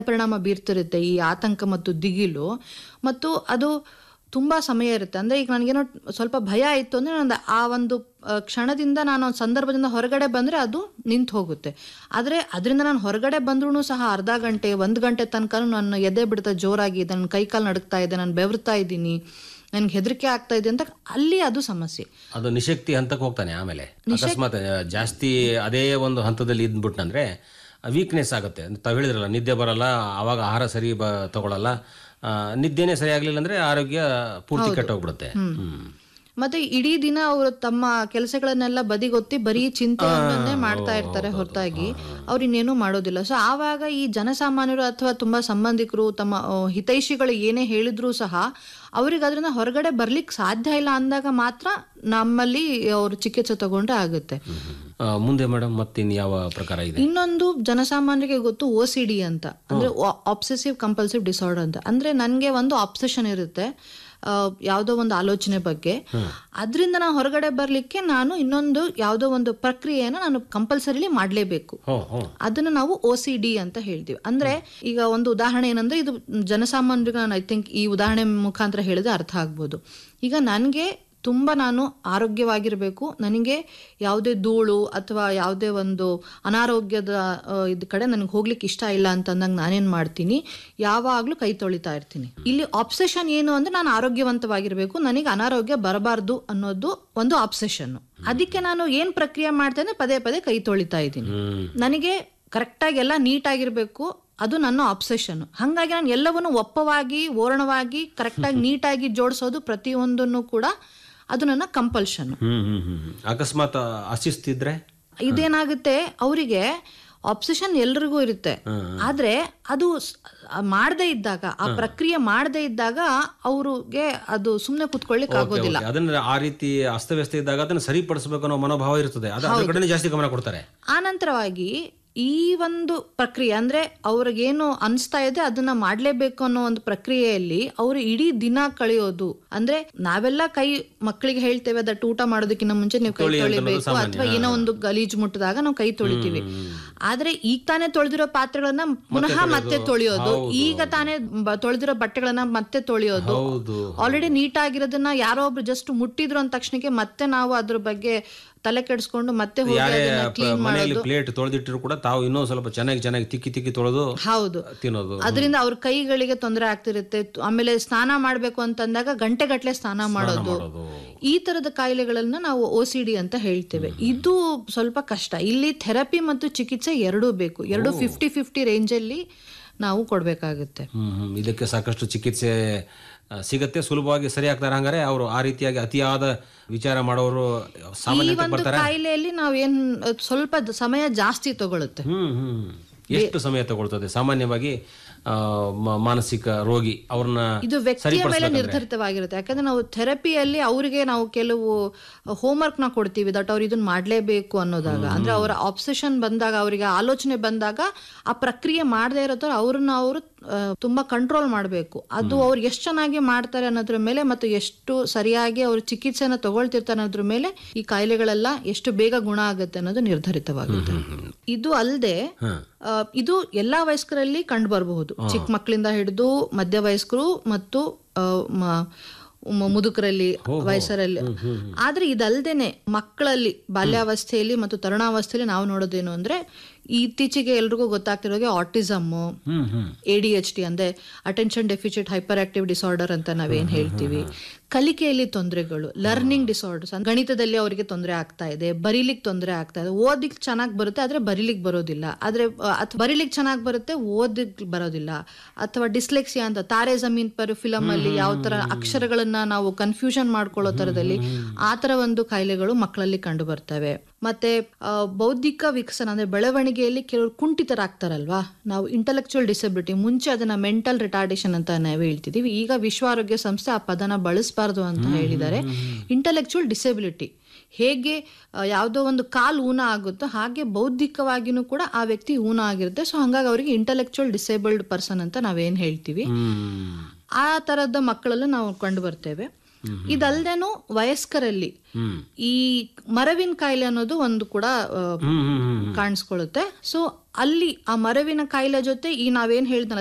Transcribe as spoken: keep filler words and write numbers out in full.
ಪರಿಣಾಮ ಬೀರ್ತಿರುತ್ತೆ ಈ ಆತಂಕ ಮತ್ತು ದಿಗಿಲು. ಮತ್ತು ಅದು ತುಂಬ ಸಮಯ ಇರುತ್ತೆ. ಅಂದರೆ ಈಗ ನನಗೇನೋ ಸ್ವಲ್ಪ ಭಯ ಆಯಿತು ಅಂದರೆ ನಾನು ಆ ಒಂದು ಕ್ಷಣದಿಂದ ನಾನು ಸಂದರ್ಭದಿಂದ ಹೊರಗಡೆ ಬಂದರೆ ಅದು ನಿಂತು ಹೋಗುತ್ತೆ. ಆದರೆ ಅದರಿಂದ ನಾನು ಹೊರಗಡೆ ಬಂದ್ರೂ ಸಹ ಅರ್ಧ ಗಂಟೆ ಒಂದು ಗಂಟೆ ತನಕ ನಾನು ಎದೆ ಬಿಡ್ತಾ ಜೋರಾಗಿ ನನ್ನ ಕೈಕಾಲು ನಡುಕ್ತಾ ಇದೆ, ನಾನು ಬೆವರ್ತಾ ಇದ್ದೀನಿ, ನನ್ಗೆ ಹೆದರಿಕೆ ಆಗ್ತಾ ಇದೆ ಅಂತ ಅಲ್ಲಿ ಅದು ಸಮಸ್ಯೆ. ಅದು ನಿಶಕ್ತಿ ಹಂತಕ್ಕೆ ಹೋಗ್ತಾನೆ. ಆಮೇಲೆ ಅಕಸ್ಮಾತ್ ಜಾಸ್ತಿ ಅದೇ ಒಂದು ಹಂತದಲ್ಲಿ ಇದ್ಬಿಟ್ನಂದ್ರೆ ವೀಕ್ನೆಸ್ ಆಗುತ್ತೆ. ತಾವು ಹೇಳಿದ್ರಲ್ಲ, ನಿದ್ದೆ ಬರಲ್ಲ, ಆವಾಗ ಆಹಾರ ಸರಿ ಬ ತಗೊಳ್ಳಲ್ಲ, ನಿದ್ದೆನೇ ಸರಿ ಆಗ್ಲಿಲ್ಲ ಅಂದ್ರೆ ಆರೋಗ್ಯ ಪೂರ್ತಿ ಕೆಟ್ಟೋಗ್ಬಿಡುತ್ತೆ. ಮತ್ತೆ ಇಡೀ ದಿನ ಅವರು ತಮ್ಮ ಕೆಲಸಗಳನ್ನೆಲ್ಲ ಬದಿಗೊತ್ತಿ ಬರೀ ಚಿಂತೆಯನ್ನೇ ಮಾಡ್ತಾ ಇರ್ತಾರೆ ಹೊರತಾಗಿ ಅವ್ರು ಇನ್ನೇನು ಮಾಡೋದಿಲ್ಲ. ಸೊ ಆವಾಗ ಈ ಜನಸಾಮಾನ್ಯರು ಅಥವಾ ತುಂಬಾ ಸಂಬಂಧಿಕರು ತಮ್ಮ ಹಿತೈಷಿಗಳು ಏನೇ ಹೇಳಿದ್ರು ಸಹ ಅವ್ರಿಗೆ ಅದರಿಂದ ಹೊರಗಡೆ ಬರ್ಲಿಕ್ಕೆ ಸಾಧ್ಯ ಇಲ್ಲ ಅಂದಾಗ ಮಾತ್ರ ನಮ್ಮಲ್ಲಿ ಅವರು ಚಿಕಿತ್ಸೆ ತಗೊಂಡ್ರೆ ಆಗುತ್ತೆ. ಮುಂದೆ ಮೇಡಮ್ ಮತ್ತಿನ್ ಯಾವ ಪ್ರಕಾರ ಇದೆ? ಇನ್ನೊಂದು ಜನಸಾಮಾನ್ಯರಿಗೆ ಗೊತ್ತು ಓ ಸಿ ಡಿ ಅಂತ, ಅಂದ್ರೆ ಆಬ್ಸೆಸಿವ್ ಕಂಪಲ್ಸಿವ್ ಡಿಸಾರ್ಡರ್ ಅಂತ. ಅಂದ್ರೆ ನನ್ಗೆ ಒಂದು ಆಬ್ಸೆಷನ್ ಇರುತ್ತೆ ಯಾವುದೋ ಒಂದು ಆಲೋಚನೆ ಬಗ್ಗೆ, ಅದರಿಂದ ನಾನು ಹೊರಗಡೆ ಬರ್ಲಿಕ್ಕೆ ನಾನು ಇನ್ನೊಂದು ಯಾವುದೋ ಒಂದು ಪ್ರಕ್ರಿಯೆನ ನಾನು ಕಂಪಲ್ಸರಿಲಿ ಮಾಡಲೇಬೇಕು. ಅದನ್ನ ನಾವು ಓ ಸಿ ಡಿ ಅಂತ ಹೇಳ್ತೀವಿ. ಅಂದ್ರೆ ಈಗ ಒಂದು ಉದಾಹರಣೆ ಏನಂದ್ರೆ, ಇದು ಜನಸಾಮಾನ್ಯರಿಗೆ ನಾನು ಐ ಥಿಂಕ್ ಈ ಉದಾಹರಣೆ ಮುಖಾಂತರ ಹೇಳಿದ್ರೆ ಅರ್ಥ ಆಗ್ಬೋದು. ಈಗ ನನಗೆ ತುಂಬ ನಾನು ಆರೋಗ್ಯವಾಗಿರಬೇಕು, ನನಗೆ ಯಾವುದೇ ಧೂಳು ಅಥವಾ ಯಾವುದೇ ಒಂದು ಅನಾರೋಗ್ಯದ ಇದ್ ಕಡೆ ನನಗೆ ಹೋಗ್ಲಿಕ್ಕೆ ಇಷ್ಟ ಇಲ್ಲ ಅಂತಂದಾಗ ನಾನೇನ್ ಮಾಡ್ತೀನಿ, ಯಾವಾಗ್ಲೂ ಕೈ ತೊಳಿತಾ ಇರ್ತೀನಿ. ಇಲ್ಲಿ ಆಬ್ಸೆಷನ್ ಏನು ಅಂದ್ರೆ ನಾನು ಆರೋಗ್ಯವಂತವಾಗಿರ್ಬೇಕು, ನನಗೆ ಅನಾರೋಗ್ಯ ಬರಬಾರ್ದು ಅನ್ನೋದು ಒಂದು ಆಬ್ಸೆಷನ್. ಅದಕ್ಕೆ ನಾನು ಏನ್ ಪ್ರಕ್ರಿಯೆ ಮಾಡ್ತೇನೆ, ಪದೇ ಪದೇ ಕೈ ತೊಳಿತಾ ಇದ್ದೀನಿ. ನನಗೆ ಕರೆಕ್ಟಾಗಿ ಎಲ್ಲ ನೀಟಾಗಿರ್ಬೇಕು, ಅದು ನನ್ನ ಆಬ್ಸೆಷನ್. ಹಾಗಾಗಿ ನಾನು ಎಲ್ಲವನ್ನು ಒಪ್ಪವಾಗಿ ಓರಣವಾಗಿ ಕರೆಕ್ಟಾಗಿ ನೀಟಾಗಿ ಜೋಡಿಸೋದು ಪ್ರತಿಯೊಂದನ್ನು ಕೂಡ ಅದು ನನ್ನ ಕಂಪಲ್ಷನ್. ಅಕಸ್ಮಾತ್ ಅಶಿಸ್ತಿದ್ರೆ ಇದೇನಾಗುತ್ತೆ, ಅವರಿಗೆ ಆಬ್ಸೆಷನ್ ಎಲ್ರಿಗೂ ಇರುತ್ತೆ. ಆದ್ರೆ ಅದು ಮಾಡದೇ ಇದ್ದಾಗ, ಆ ಪ್ರಕ್ರಿಯೆ ಮಾಡದೇ ಇದ್ದಾಗ ಅವ್ರಿಗೆ ಅದು ಸುಮ್ನೆ ಕುತ್ಕೊಳ್ಳಿಕ್ ಆಗೋದಿಲ್ಲ. ಅದನ್ನ ಆ ರೀತಿ ಅಸ್ತವ್ಯಸ್ತ ಇದ್ದಾಗ ಅದನ್ನ ಸರಿಪಡಿಸಬೇಕು ಅನ್ನೋ ಮನೋಭಾವ ಇರ್ತದೆ, ಅದ್ರ ಕಡೆ ಜಾಸ್ತಿ ಗಮನ ಕೊಡ್ತಾರೆ. ಆನಂತರವಾಗಿ ಈ ಒಂದು ಪ್ರಕ್ರಿಯೆ ಅಂದ್ರೆ ಅವ್ರಿಗೇನು ಅನಿಸ್ತಾ ಇದೆ ಅದನ್ನ ಮಾಡ್ಲೇಬೇಕು ಅನ್ನೋ ಒಂದು ಪ್ರಕ್ರಿಯೆಯಲ್ಲಿ ಅವರು ಇಡೀ ದಿನ ಕಳೆಯೋದು. ಅಂದ್ರೆ ನಾವೆಲ್ಲ ಕೈ ಮಕ್ಕಳಿಗೆ ಹೇಳ್ತೇವೆ ದಟ್ ಊಟ ಮಾಡೋದಕ್ಕಿಂತ ಮುಂಚೆ ನೀವು ಕೈ ತೊಳಿಬೇಕು, ಅಥವಾ ಏನೋ ಒಂದು ಗಲೀಜು ಮುಟ್ಟಿದಾಗ ನಾವು ಕೈ ತೊಳಿತೀವಿ. ಆದ್ರೆ ಈಗ ತಾನೇ ತೊಳೆದಿರೋ ಪಾತ್ರೆಗಳನ್ನ ಪುನಃ ಮತ್ತೆ ತೊಳೆಯೋದು, ಈಗ ತಾನೇ ತೊಳೆದಿರೋ ಬಟ್ಟೆಗಳನ್ನ ಮತ್ತೆ ತೊಳೆಯೋದು, ಆಲ್ರೆಡಿ ನೀಟಾಗಿರೋದನ್ನ ಯಾರೋ ಒಬ್ರು ಜಸ್ಟ್ ಮುಟ್ಟಿದ್ರು ಅಂದ ತಕ್ಷಣಕ್ಕೆ ಮತ್ತೆ ನಾವು ಅದ್ರ ಬಗ್ಗೆ ತಲೆ ಕೆಡಿಸ್ಕೊಂಡು ಮತ್ತೆ ಪ್ಲೇಟ್ ತೊಳೆದಿಟ್ಟರು ಕೂಡ ತಾವು ಇನ್ನೂ ಸ್ವಲ್ಪ ಚೆನ್ನಾಗಿ ಚೆನ್ನಾಗಿ ತಿಕ್ಕಿ ತಿಕ್ಕಿ ತೊಳೆದು ಹೌದು ತಿನ್ನೋದು. ಅದರಿಂದ ಅವ್ರ ಕೈಗಳಿಗೆ ತೊಂದರೆ ಆಗ್ತಿರುತ್ತೆ. ಆಮೇಲೆ ಸ್ನಾನ ಮಾಡ್ಬೇಕು ಅಂತಂದಾಗ ಗಂಟೆ ಗಟ್ಲೆ ಸ್ನಾನ ಮಾಡೋದು, ಈ ತರದ ಕಾಯಿಲೆಗಳನ್ನ ನಾವು ಓ ಸಿ ಡಿ ಅಂತ ಹೇಳ್ತೇವೆ. ಇದು ಸ್ವಲ್ಪ ಕಷ್ಟ. ಇಲ್ಲಿ ಥೆರಪಿ ಮತ್ತು ಚಿಕಿತ್ಸೆ ಎರಡೂ ಬೇಕು, ಎರಡು ಫಿಫ್ಟಿ ಫಿಫ್ಟಿ ರೇಂಜ್ ಅಲ್ಲಿ ನಾವು ಕೊಡ್ಬೇಕಾಗುತ್ತೆ. ಇದಕ್ಕೆ ಸಾಕಷ್ಟು ಚಿಕಿತ್ಸೆ ಸಿಗತ್ತೆ, ಸುಲಭವಾಗಿ ಸರಿ ಆಗ್ತಾರೆ. ಹಂಗಾರೆ ಅವರು ಆ ರೀತಿಯಾಗಿ ಅತಿಯಾದ ವಿಚಾರ ಮಾಡೋರು ಈ ಒಂದು ಕಾಯಿಲೆಯಲ್ಲಿ ನಾವೇನ್ ಸ್ವಲ್ಪ ಸಮಯ ಜಾಸ್ತಿ ತಗೊಳುತ್ತೆ. ಹ್ಮ್ ಹ್ಮ್ ಎಷ್ಟು ಸಮಯ ತಗೊಳ್ತದೆ ಸಾಮಾನ್ಯವಾಗಿ ಮಾನಸಿಕ ರೋಗಿ ಅವ್ರನ್ನ? ಇದು ವ್ಯಕ್ತಿಯ ಮೇಲೆ ನಿರ್ಧರಿತವಾಗಿರುತ್ತೆ. ಯಾಕಂದ್ರೆ ನಾವು ಥೆರಪಿಯಲ್ಲಿ ಅವರಿಗೆ ನಾವು ಕೆಲವು ಹೋಮ್ವರ್ಕ್ ನ ಕೊಡ್ತೀವಿ, ದಟ್ ಅವ್ರು ಇದನ್ನ ಮಾಡ್ಲೇಬೇಕು ಅನ್ನೋದಾಗ, ಅಂದ್ರೆ ಅವರ ಆಬ್ಸೆಷನ್ ಬಂದಾಗ, ಅವರಿಗೆ ಆಲೋಚನೆ ಬಂದಾಗ ಆ ಪ್ರಕ್ರಿಯೆ ಮಾಡದೇ ಇರೋ ತರ ಅವ್ರನ್ನ ಅವರು ತುಂಬಾ ಕಂಟ್ರೋಲ್ ಮಾಡಬೇಕು. ಅದು ಅವ್ರು ಎಷ್ಟು ಚೆನ್ನಾಗಿ ಮಾಡ್ತಾರೆ ಅನ್ನೋದ್ರ ಮೇಲೆ ಮತ್ತು ಎಷ್ಟು ಸರಿಯಾಗಿ ಅವ್ರು ಚಿಕಿತ್ಸೆನ ತಗೊಳ್ತಿರ್ತಾರೆ ಅನ್ನೋದ್ರ ಮೇಲೆ ಈ ಕಾಯಿಲೆಗಳೆಲ್ಲ ಎಷ್ಟು ಬೇಗ ಗುಣ ಆಗುತ್ತೆ ಅನ್ನೋದು ನಿರ್ಧರಿತವಾಗುತ್ತೆ. ಇದು ಅಲ್ಲದೆ ಇದು ಎಲ್ಲಾ ವಯಸ್ಕರಲ್ಲಿ ಕಂಡು ಬರಬಹುದು, ಚಿಕ್ಕ ಮಕ್ಕಳಿಂದ ಹಿಡಿದು ಮಧ್ಯ ವಯಸ್ಕರು ಮತ್ತು ಮುದುಕರಲ್ಲಿ, ವಯಸ್ಸರಲ್ಲಿ. ಆದ್ರೆ ಇದಲ್ದೇನೆ ಮಕ್ಕಳಲ್ಲಿ ಬಾಲ್ಯಾವಸ್ಥೆಯಲ್ಲಿ ಮತ್ತು ತರುಣಾವಸ್ಥೆಯಲ್ಲಿ ನಾವು ನೋಡೋದೇನು ಅಂದ್ರೆ, ಇತ್ತೀಚೆಗೆ ಎಲ್ರಿಗೂ ಗೊತ್ತಾಗ್ತಿರೋಗೆ autism, A D H D ಅಂದ್ರೆ attention deficit hyper active disorder ಅಂತ ನಾವೇನ್ ಹೇಳ್ತೀವಿ. ಕಲಿಕೆಯಲ್ಲಿ ತೊಂದರೆಗಳು, ಲರ್ನಿಂಗ್ ಡಿಸಾರ್ಡರ್ಸ್, ಗಣಿತದಲ್ಲಿ ಅವರಿಗೆ ತೊಂದರೆ ಆಗ್ತಾ ಇದೆ, ಬರೀಲಿಕ್ಕೆ ತೊಂದರೆ ಆಗ್ತಾ ಇದೆ. ಓದಿಕ್ ಚೆನ್ನಾಗಿ ಬರುತ್ತೆ ಆದ್ರೆ ಬರೀಲಿಕ್ಕೆ ಬರೋದಿಲ್ಲ, ಆದ್ರೆ ಬರೀಲಿಕ್ಕೆ ಚೆನ್ನಾಗಿ ಬರುತ್ತೆ ಓದಿಕ್ ಬರೋದಿಲ್ಲ. ಅಥವಾ ಡಿಸ್ಲೆಕ್ಸಿಯಾ ಅಂತ, ತಾರೆ ಜಮೀನ್ ಪರ್ ಫಿಲಮ್ ಅಲ್ಲಿ ಯಾವ ತರ ಅಕ್ಷರಗಳನ್ನ ನಾವು ಕನ್ಫ್ಯೂಷನ್ ಮಾಡ್ಕೊಳ್ಳೋ ತರದಲ್ಲಿ ಆ ತರ ಒಂದು ಕಾಯಿಲೆಗಳು ಮಕ್ಕಳಲ್ಲಿ ಕಂಡು ಬರ್ತವೆ. ಮತ್ತೆ ಬೌದ್ಧಿಕ ವಿಕಸನ ಅಂದ್ರೆ ಬೆಳವಣಿಗೆಯಲ್ಲಿ ಕೆಲವರು ಕುಂಠಿತರಾಗ್ತಾರಲ್ವಾ, ನಾವು ಇಂಟೆಲೆಕ್ಚುಯಲ್ ಡಿಸಬಿಲಿಟಿ, ಮುಂಚೆ ಅದನ್ನ ಮೆಂಟಲ್ ರಿಟಾರ್ಡೇಷನ್ ಅಂತ ನಾವು ಹೇಳ್ತಿದೀವಿ, ಈಗ ವಿಶ್ವ ಆರೋಗ್ಯ ಸಂಸ್ಥೆ ಆ ಪದನ ಬಳಸಬಾರ್ದು ಅಂತ ಹೇಳಿದ್ದಾರೆ. ಇಂಟೆಲೆಕ್ಚುಯಲ್ ಡಿಸಬಿಲಿಟಿ ಹೇಗೆ ಯಾವುದೋ ಒಂದು ಕಾಲು ಊನ ಆಗುತ್ತೋ ಹಾಗೆ ಬೌದ್ಧಿಕವಾಗಿನೂ ಕೂಡ ಆ ವ್ಯಕ್ತಿ ಊನ ಆಗಿರುತ್ತೆ. ಸೊ ಹಂಗಾಗಿ ಅವರಿಗೆ ಇಂಟೆಲೆಕ್ಚುಯಲ್ ಡಿಸೇಬಲ್ಡ್ ಪರ್ಸನ್ ಅಂತ ನಾವೇನ್ ಹೇಳ್ತೀವಿ, ಆ ತರದ ಮಕ್ಕಳಲ್ಲೂ ನಾವು ಕಂಡು ಬರ್ತೇವೆ. ಇದಲ್ದೇನು ವಯಸ್ಕರಲ್ಲಿ ಹ್ಮ್ ಈ ಮರವಿನ ಕಾಯಿಲೆ ಅನ್ನೋದು ಒಂದು ಕೂಡ ಆ, ಹ್ಮ್ ಹ್ಮ್ ಹ್ಮ್ ಕಾಣಿಸ್ಕೊಳ್ಳುತ್ತೆ. ಸೊ ಅಲ್ಲಿ ಆ ಮರವಿನ ಕಾಯಿಲೆ ಜೊತೆ ಈ ನಾವೇನ್ ಹೇಳ್ದ